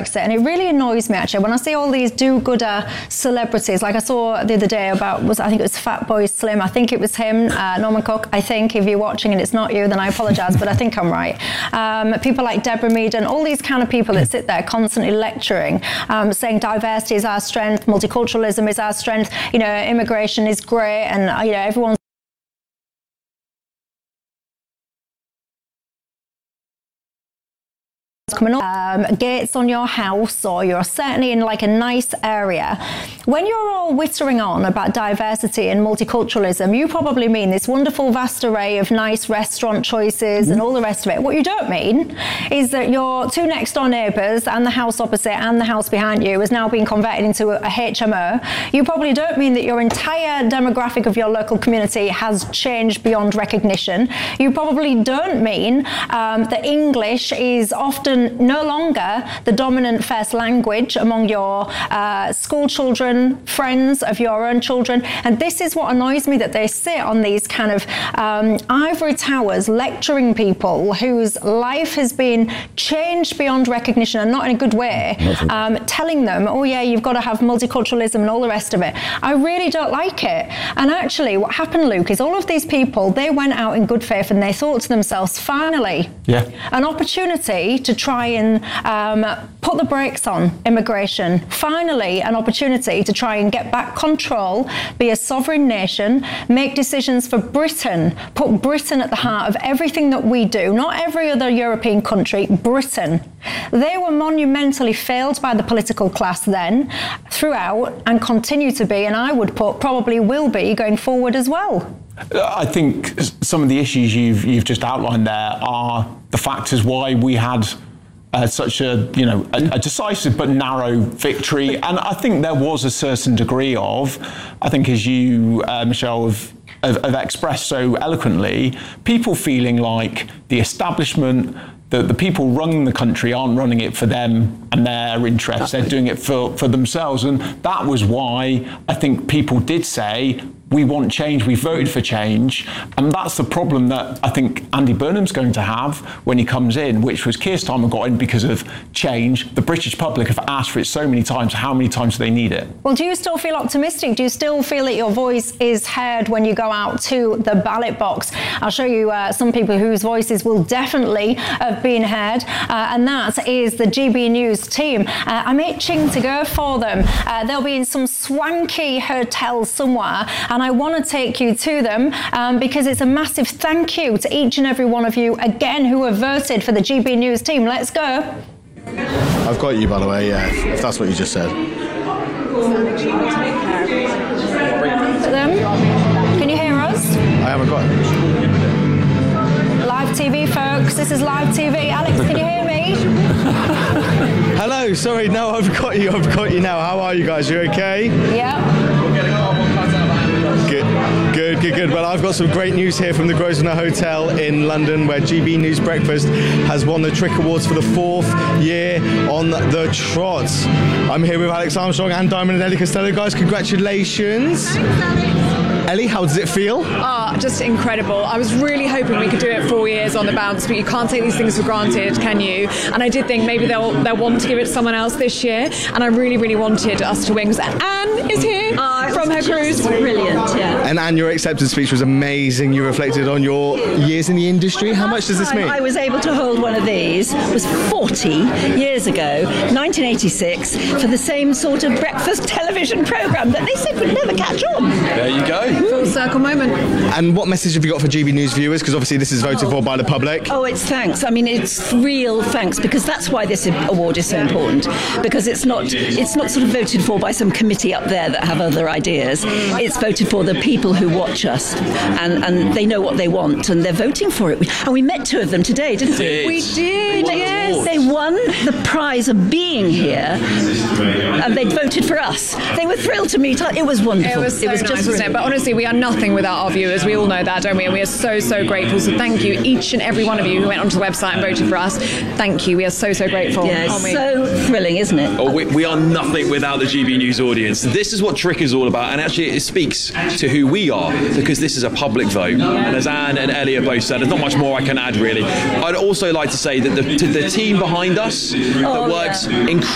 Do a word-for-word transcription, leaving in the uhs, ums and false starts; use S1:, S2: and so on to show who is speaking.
S1: Brexit, and it really annoys me actually when I see all these do-gooder celebrities. Like I saw the other day about, was I think it was Fatboy Slim. I think it was him, uh, Norman Cook. I think if you're watching and it's not you, then I apologise, but I think I'm right. Um, people like Deborah Mead and all these kind of people that sit there constantly lecturing, um, saying diversity is our strength, multiculturalism is our strength. You know, immigration is great, and uh, you know everyone's coming up, um, gates on your house, or you're certainly in like a nice area. When you're all whittering on about diversity and multiculturalism, you probably mean this wonderful vast array of nice restaurant choices mm-hmm. and all the rest of it. What you don't mean is that your two next door neighbours and the house opposite and the house behind you has now been converted into a, a H M O. You probably don't mean that your entire demographic of your local community has changed beyond recognition. You probably don't mean um, that English is often no longer the dominant first language among your uh, school children, friends of your own children. And this is what annoys me, that they sit on these kind of um, ivory towers lecturing people whose life has been changed beyond recognition, and not in a good way, um, telling them, oh yeah, you've got to have multiculturalism and all the rest of it. I really don't like it. And actually what happened, Luke, is all of these people, they went out in good faith and they thought to themselves, finally,
S2: yeah.
S1: an opportunity to try and um, put the brakes on immigration. Finally, an opportunity to try and get back control, be a sovereign nation, make decisions for Britain, put Britain at the heart of everything that we do, not every other European country, Britain. They were monumentally failed by the political class then, throughout, and continue to be, and I would put probably will be going forward as well.
S2: I think some of the issues you've, you've just outlined there are the factors why we had Uh, such a, you know, a, a decisive but narrow victory. And I think there was a certain degree of, I think as you, uh, Michelle, have, have, have expressed so eloquently, people feeling like the establishment, the, the people running the country aren't running it for them and their interests. They're doing it for, for themselves. And that was why I think people did say, we want change, we voted for change. And that's the problem that I think Andy Burnham's going to have when he comes in, which was Keir Starmer got in because of change. The British public have asked for it so many times. How many times do they need it?
S1: Well, do you still feel optimistic? Do you still feel that your voice is heard when you go out to the ballot box? I'll show you uh, some people whose voices will definitely have been heard, uh, and that is the G B News team. Uh, I'm itching to go for them. Uh, they'll be in some swanky hotel somewhere, and I want to take you to them um, because it's a massive thank you to each and every one of you again who have voted for the G B News team. Let's go.
S3: I've got you, by the way, yeah, if that's what you just said.
S1: Look at them. Can you hear us?
S3: I haven't got it.
S1: Live T V, folks. This is live T V. Alex, can you hear me?
S3: Hello, sorry, no, I've got you, I've got you now. How are you guys? You okay?
S1: Yeah.
S3: Good, good, good, good. Well, I've got some great news here from the Grosvenor Hotel in London, where G B News Breakfast has won the Trick Awards for the fourth year on the trot. I'm here with Alex Armstrong and Diamond and Ellie Costello. Guys, congratulations.
S4: Thanks, Alex.
S3: Ellie, how does it feel?
S4: Ah, just incredible. I was really hoping we could do it four years on the bounce, but you can't take these things for granted, can you? And I did think maybe they'll they'll want to give it to someone else this year, and I really, really wanted us to win. Because Anne is here
S5: uh,
S4: from her cruise.
S5: Brilliant, yeah.
S3: And Anne, your acceptance speech was amazing. You reflected on your years in the industry. How much does this mean?
S5: I was able to hold one of these was forty years ago, nineteen eighty-six, for the same sort of breakfast television programme that they said would never catch on.
S3: There you go.
S4: Full circle moment.
S3: And what message have you got for G B News viewers? Because obviously this is voted
S5: oh.
S3: for by the public.
S5: Oh, it's thanks. I mean, it's real thanks, because that's why this award is so important. Because it's not it's not sort of voted for by some committee up there that have other ideas. It's voted for the people who watch us, and, and they know what they want, and they're voting for it. And we met two of them today, didn't we?
S4: We did,
S5: they,
S4: yes.
S5: They won the prize of being here, and they voted for us. They were thrilled to meet us. It was wonderful.
S4: It was so
S5: it was
S4: nice,
S5: just
S4: wasn't it? But honestly, we are nothing without our viewers. We all know that, don't we? And we are so, so grateful. So thank you, each and every one of you who went onto the website and voted for us. Thank you. We are so, so grateful.
S5: Yeah, it's so thrilling, isn't it?
S6: Oh, we, we are nothing without the G B News audience. This is what Trick is all about, and actually it speaks to who we are, because this is a public vote. And as Anne and Ellie have both said, there's not much more I can add, really. I'd also like to say that the, to the team behind us that
S5: oh,
S6: works
S5: yeah.
S6: incredibly